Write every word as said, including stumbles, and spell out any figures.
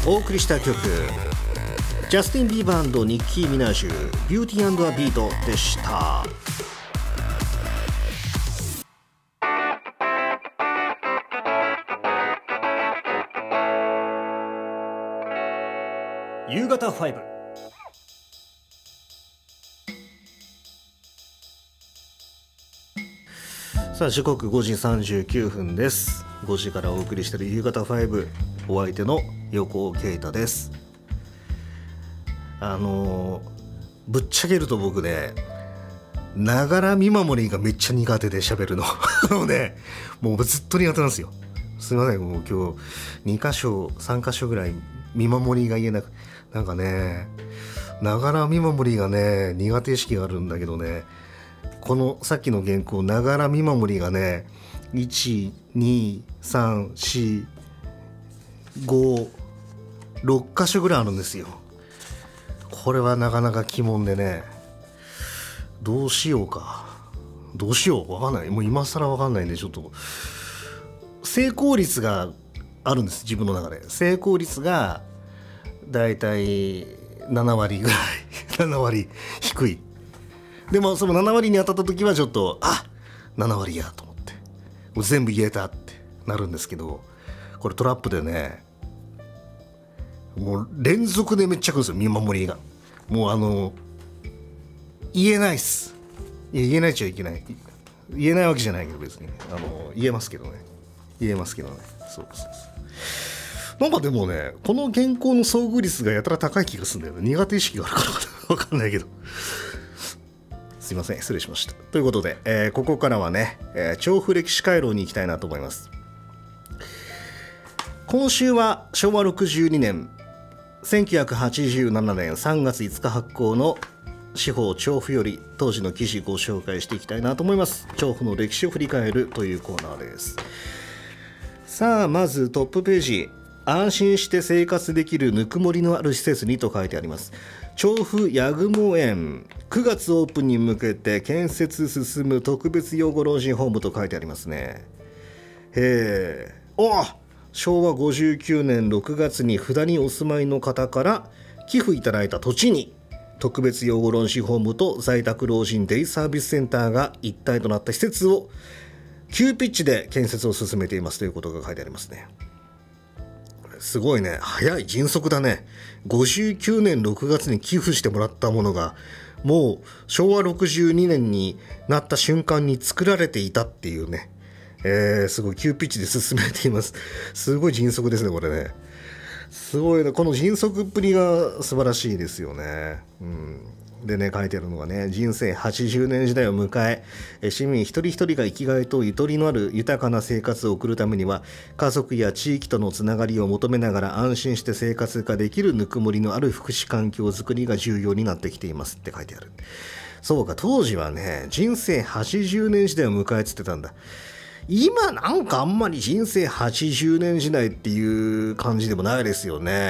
お送りした曲、ジャスティン・ビーバー&ニッキー・ミナージュ、ビューティー&ア・ビートでした。夕方ファイブ。さあ時刻ごじさんじゅうきゅうふんです。ごじからお送りしている夕方ファイブ、お相手の横尾啓太です。あのー、ぶっちゃけると僕ね、ながら見守りがめっちゃ苦手で喋るのあのね、もうずっと苦手なんですよ。すいません、もう今日にかしょさんかしょぐらい見守りが言えなく、なんかね、ながら見守りがね苦手意識があるんだけどね、このさっきの原稿、ながら見守りがねいち、に、さん、し、ご、ろっかしょぐらいあるんですよ。これはなかなか鬼門でね、どうしようかどうしようわかんない、もう今更わかんないんで、ちょっと成功率があるんです。自分の中で成功率がだいたいななわりぐらいななわり低い。でもそのななわりに当たった時はちょっとあななわりやと思ってもう全部言えたってなるんですけど、これトラップでね、もう連続でめっちゃくるんですよ、見守りが。もうあの言えないっす。いや言えないっちゃいけない、言えないわけじゃないけど、別にあの言えますけどね言えますけどねそうそうそう。なんかでもね、この原稿の遭遇率がやたら高い気がするんだよね。苦手意識があるからかな、分かんないけど、すいません、失礼しました。ということで、えー、ここからはね、えー、調布歴史回廊に行きたいなと思います。今週はしょうわろくじゅうにねんせんきゅうひゃくはちじゅうななねんさんがついつか発行の司法調布より当時の記事ご紹介していきたいなと思います。調布の歴史を振り返るというコーナーです。さあまずトップページ、安心して生活できるぬくもりのある施設にと書いてあります。調布八雲園くがつオープンに向けて建設進む特別養護老人ホームと書いてありますね。へえ、おしょうわごじゅうきゅうねんろくがつに札にお住まいの方から寄付いただいた土地に特別養護老人ホームと在宅老人デイサービスセンターが一体となった施設を急ピッチで建設を進めていますということが書いてありますね。すごいね、早い、迅速だね。ごじゅうきゅうねんろくがつに寄付してもらったものがもうしょうわろくじゅうにねんになった瞬間に作られていたっていうね、えー、すごい急ピッチで進めています。すごい迅速ですね、これね。すごいね、この迅速っぷりが素晴らしいですよね。うんでね、書いてあるのがね、人生はちじゅうねん時代を迎え、市民一人一人が生きがいとゆとりのある豊かな生活を送るためには、家族や地域とのつながりを求めながら安心して生活ができるぬくもりのある福祉環境づくりが重要になってきていますって書いてある。そうか、当時はね、人生はちじゅうねん時代を迎えつってたんだ。今なんかあんまり人生はちじゅうねん時代っていう感じでもないですよね。